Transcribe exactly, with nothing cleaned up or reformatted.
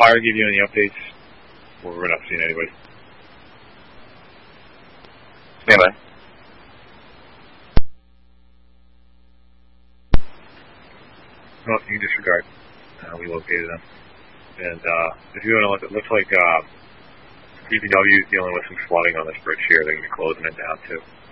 fire give you any updates? Or we're not seeing anybody? Stand by. Well, you can disregard. Uh, we located them. And uh, if you want to look, it looks like uh, D P W is dealing with some flooding on this bridge here. They're going to be closing it down too.